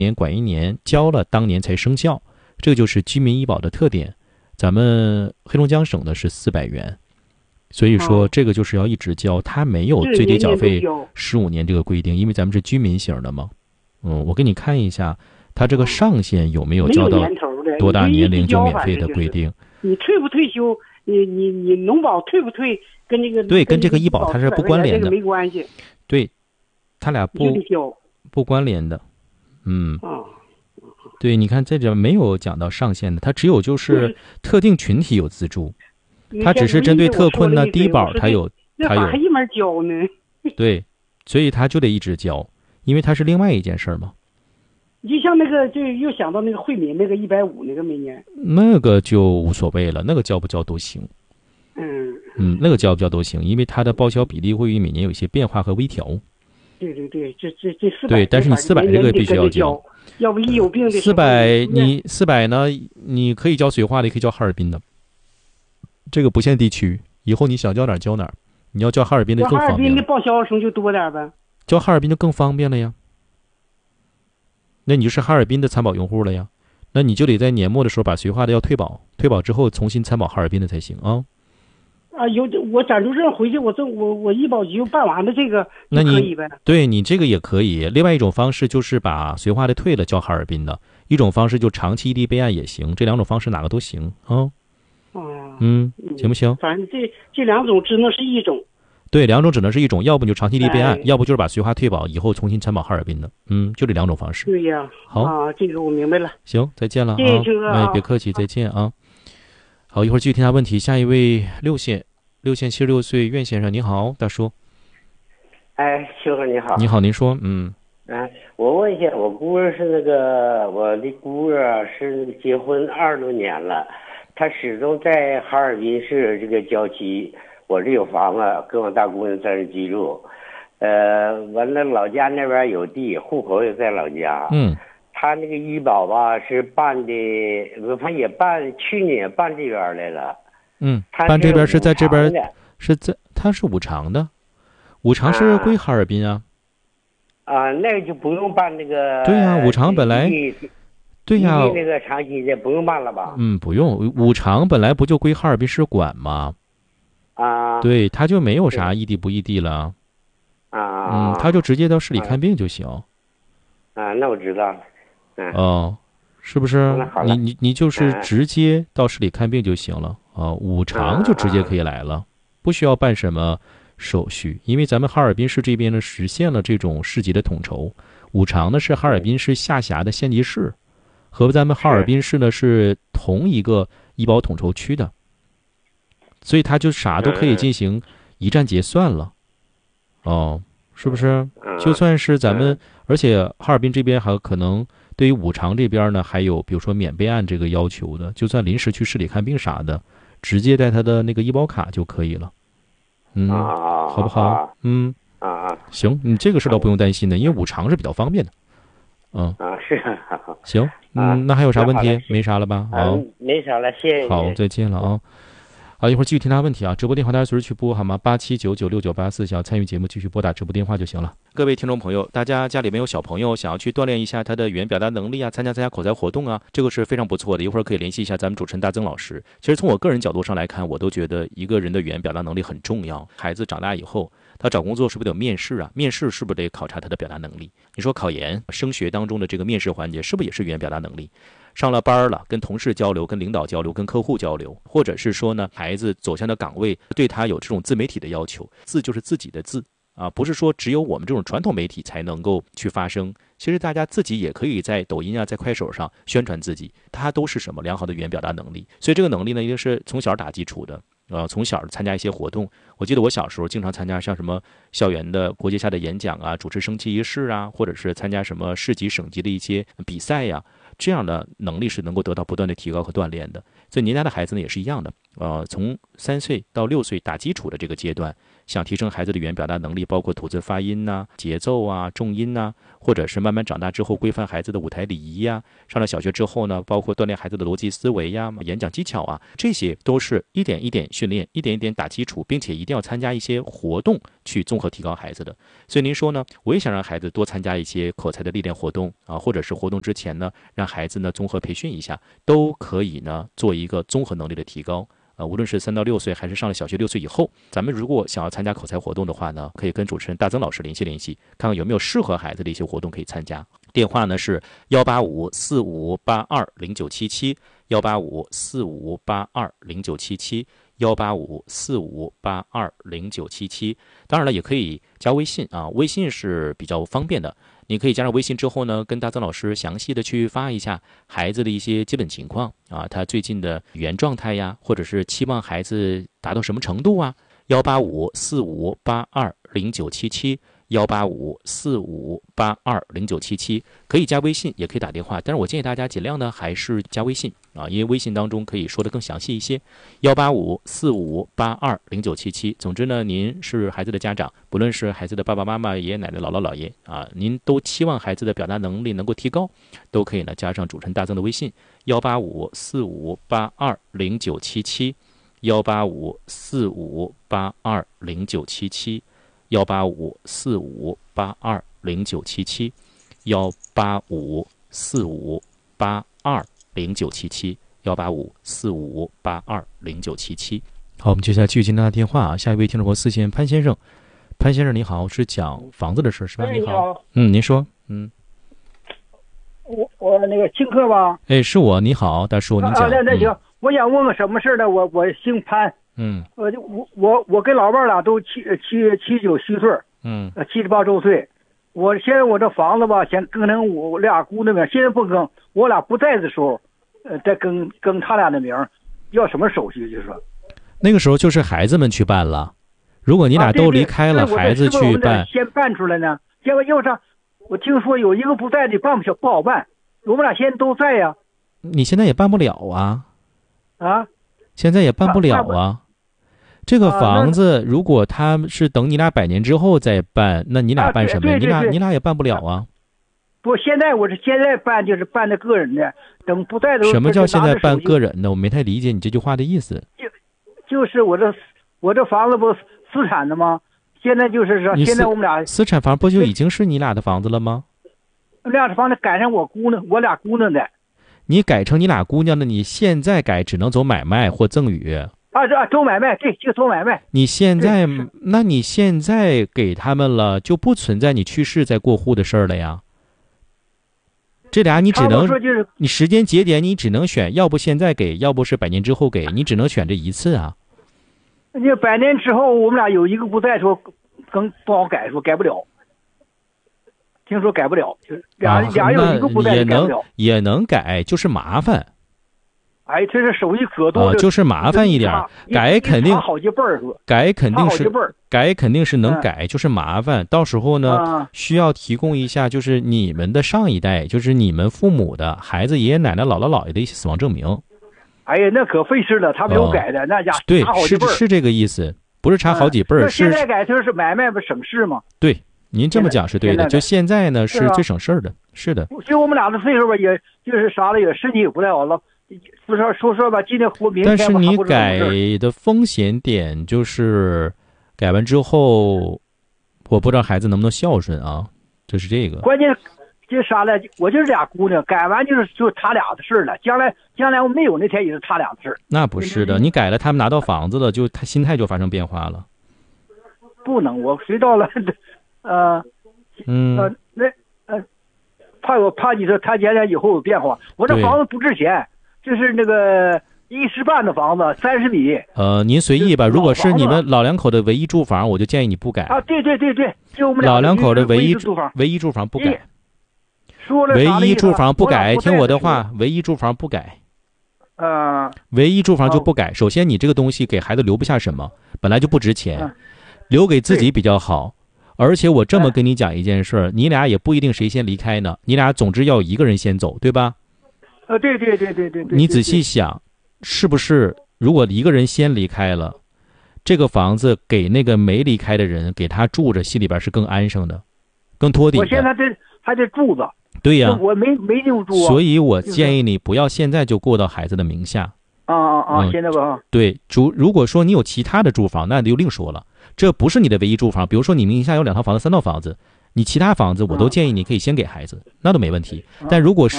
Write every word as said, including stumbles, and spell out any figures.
年管一年，交了当年才生效，这个就是居民医保的特点。咱们黑龙江省的是四百元，所以说这个就是要一直交，它没有最低缴费十五年这个规定，因为咱们是居民型的嘛。嗯，我给你看一下，它这个上限有没有交到多大年龄就免费的规定？ 你退不退休，你你你农保退不退，跟这个对跟这个医保它是不关联的， 没关系。 对，它俩不不关联的。嗯。对，你看这里没有讲到上限的，它只有就是特定群体有资助，它只是针对特困呢低保它有它有。 还一门交呢？ 对，所以他就得一直交，因为它是另外一件事嘛。 就像那个，就又想到那个惠民那个一百五那个每年， 那个就无所谓了，那个交不交都行。 嗯嗯，那个交不交都行，因为它的报销比例会于每年有一些变化和微调。 对对对，这这这四百。 对，但是你四百这个必须要交。 要不一有病的四百，你四百呢？你可以交绥化的，也可以交哈尔滨的，这个不限地区。以后你想交哪儿交哪儿，你要交哈尔滨的更方便。 哈尔滨的报销声就多点呗。 交哈尔滨的更方便了呀。那你就是哈尔滨的参保用户了呀，那你就得在年末的时候把绥化的要退保，退保之后重新参保哈尔滨的才行啊。 啊，有我暂住证回去，我这我我医保局就办完了这个就可以呗。 对你这个也可以。另外一种方式就是把绥化的退了交哈尔滨的，一种方式就长期异地备案也行，这两种方式哪个都行啊。 哦， 嗯，行不行？ 反正这这两种只能是一种。 对，两种只能是一种，要不你就长期异地备案，哎、要不就是把绥化退保以后重新参保哈尔滨的。嗯，就这两种方式。 对呀。 好啊，这个我明白了。 行，再见了啊。 谢谢车啊。 哎，别客气，再见啊。好，一会儿继续听他问题。下一位六线。六线七十六岁苑先生，你好，大叔。 哎，秋哥你好。 你好，您说，嗯。 哎，我问一下，我姑儿是那个我的姑儿是结婚二十多年了，她始终在哈尔滨市这个郊区，我这有房子，跟我大姑娘在这居住。呃，完了老家那边有地，户口也在老家。 嗯。 她那个医保吧是办的，她也办，去年办这边来了。 嗯，办这边是在这边，是在它是五常的，五常是归哈尔滨啊。 啊，那个就不用办那个。 对呀、啊，五常本来。对呀、啊。 那个长期的不用办了吧？ 嗯，不用，五常本来不就归哈尔滨市管吗？ 啊。对， 他就没有啥异地不异地了。 啊。 嗯，他就直接到市里看病就行。 啊，那我知道了。嗯。 哦，是不是？你你你就是直接到市里看病就行了。啊，五常就直接可以来了，不需要办什么手续，因为咱们哈尔滨市这边呢实现了这种市级的统筹，五常呢是哈尔滨市下辖的县级市，和咱们哈尔滨市呢是同一个医保统筹区的，所以它就啥都可以进行一站结算了。哦，是不是？就算是咱们，而且哈尔滨这边还可能对于五常这边呢，还有比如说免备案这个要求的，就算临时去市里看病啥的。直接带他的那个医保卡就可以了，嗯， 啊、 好不好？ 啊、 嗯啊， 行，你这个事倒不用担心的，因为五常是比较方便的，嗯啊是， 行，嗯，那还有啥问题？没啥了吧？好、 嗯，没啥了，谢谢你。 好，再见了啊。好，一会儿继续听他问题啊！直播电话大家随时去拨好吗？八七九九六九八四，想要参与节目继续拨打直播电话就行了。各位听众朋友，大家家里面有小朋友，想要去锻炼一下他的语言表达能力啊，参加参加口才活动啊，这个是非常不错的。一会儿可以联系一下咱们主持人大曾老师。其实从我个人角度上来看，我都觉得一个人的语言表达能力很重要。孩子长大以后，他找工作是不是得有面试啊？面试是不是得考察他的表达能力？你说考研、升学当中的这个面试环节，是不是也是语言表达能力？上了班了，跟同事交流，跟领导交流，跟客户交流，或者是说呢，孩子走向的岗位对他有这种自媒体的要求，字就是自己的字啊，不是说只有我们这种传统媒体才能够去发声。其实大家自己也可以在抖音啊，在快手上宣传自己，它都是什么良好的语言表达能力。所以这个能力呢，一定是从小打基础的。呃，从小参加一些活动，我记得我小时候经常参加像什么校园的国际下的演讲啊，主持升旗仪式啊，或者是参加什么市级、省级的一些比赛呀、啊，这样的能力是能够得到不断的提高和锻炼的。所以您家的孩子呢也是一样的，呃，从三岁到六岁打基础的这个阶段， 想提升孩子的语言表达能力，包括吐字发音呐、节奏啊、重音呐，或者是慢慢长大之后规范孩子的舞台礼仪呀，上了小学之后呢，包括锻炼孩子的逻辑思维呀、演讲技巧啊，这些都是一点一点训练，一点一点打基础，并且一定要参加一些活动去综合提高孩子的。所以您说呢，我也想让孩子多参加一些口才的历练活动啊，或者是活动之前呢，让孩子呢综合培训一下，都可以呢做一个综合能力的提高。呃，无论是三到六岁，还是上了小学六岁以后，咱们如果想要参加口才活动的话呢，可以跟主持人大曾老师联系联系，看看有没有适合孩子的一些活动可以参加。电话呢是幺八五四五八二零九七七，幺八五四五八二零九七七，幺八五四五八二零九七七。当然了，也可以加微信啊，微信是比较方便的。你可以加上微信之后呢，跟大曾老师详细的去发一下孩子的一些基本情况啊，他最近的语言状态呀，或者是期望孩子达到什么程度啊。幺八五四五八二零九七七，幺八五四五八二零九七七，可以加微信，也可以打电话，但是我建议大家尽量呢还是加微信啊，因为微信当中可以说的更详细一些。幺八五四五八二零九七七，总之呢，您是孩子的家长，不论是孩子的爸爸妈妈、爷爷奶奶、姥姥姥爷啊，您都期望孩子的表达能力能够提高，都可以呢加上主持人大曾的微信幺八五四五八二零九七七，幺八五四五八二零九七七。幺八五四五八二零九七七，幺八五四五八二零九七七，幺八五四五八二零九七七。好，我们接下来继续接他电话啊。下一位听众朋友四线潘先生，潘先生你好，是讲房子的事是吧？ 你好， 嗯，您说，嗯， 我我那个请客吧？ 哎，是我，你好，大叔，您讲。 啊，那那行， 嗯、 我想问问什么事呢？我我姓潘。 嗯， 我就我我我跟老伴儿俩都七七七九虚岁， 嗯， 呃七十八周岁。我现在我这房子吧，先更成我俩姑那名，现在不更，我俩不在的时候，呃，再更更他俩的名，要什么手续？就是说， 那个时候就是孩子们去办了。如果你俩都离开了， 啊、对对孩子去办， 先办出来呢。结果要是我听说有一个不在的，办不了，不好办。我们俩现在都在呀。 你现在也办不了啊。 啊。 现在也办不了啊。这个房子如果他是等你俩百年之后再办，那你俩办什么呀？ 啊、对对对你俩你俩也办不了啊。 不，现在我是现在办，就是办的个人的，等不在的时候。 什么叫现在办个人的？我没太理解你这句话的意思。 就就是我这我这房子不私产的吗？现在就是说，现在我们俩私产房不就已经是你俩的房子了吗？ 我俩的房子改成我姑娘，我俩姑娘的。 你改成你俩姑娘的，你现在改只能走买卖或赠与。 啊，这走买卖，对，就走买卖。 你现在，那你现在给他们了，就不存在你去世再过户的事儿了呀。这俩你只能， 就是、 你时间节点你只能选，要不现在给，要不是百年之后给，你只能选这一次啊。 你百年之后，我们俩有一个不在，说更不好改，说改不了。听说改不了，就是俩、啊、俩有一个不在， 也能改不了， 也能改，就是麻烦。 哎，这是手艺可多、 啊，就是麻烦一点，改肯定好几辈儿， 改肯定是改肯定是能改， 嗯、 就是麻烦。到时候呢、 嗯， 需要提供一下，就是你们的上一代，就是你们父母的孩子、爷爷奶奶、姥姥姥爷的一些死亡证明。 哎呀，那可费事了，他没有改的，哦、那家对，是是这个意思，不是差好几辈儿、嗯。是现在改就是买卖不省事吗？ 对，您这么讲是对的。就现在呢，是最省事儿的，是的。 就我们俩的岁数吧，也就是啥了，也身体也不太好了。不说说说吧，今天活明天。 但是你改的风险点就是改完之后，我不知道孩子能不能孝顺啊，就是这个。 关键这啥了？我就是俩姑娘，改完就是就他俩的事了。将来将来我没有那天也是他俩的事。 那不是的，你改了，他们拿到房子了，就他心态就发生变化了。 不能，我谁到了，呃， 嗯， 呃，那呃，怕我怕你说他将来以后有变化。我这房子不值钱。就是那个一室半的房子，三十米。 呃，您随意吧。如果是你们老两口的唯一住房，我就建议你不改。 啊，对对对对，就我们老两口的唯一住房， 唯一住房不改。 说了唯一住房不改，听我的话，唯一住房不改。 呃， 唯一住房就不改。首先，你这个东西给孩子留不下什么，本来就不值钱，留给自己比较好。而且我这么跟你讲一件事，你俩也不一定谁先离开呢，你俩总之要一个人先走，对吧？ 呃，对对对对对对， 你仔细想，是不是？如果一个人先离开了， 这个房子给那个没离开的人给他住着，心里边是更安生的，更托底的。 我现在这还得住着。 对呀、啊， 我没没地方住、啊。 所以我建议你不要现在就过到孩子的名下。 啊啊啊！ 嗯、 现在吧。 对，如如果说你有其他的住房，那就另说了。这不是你的唯一住房，比如说你名下有两套房子、三套房子，你其他房子我都建议你可以先给孩子，那都没问题。但如果是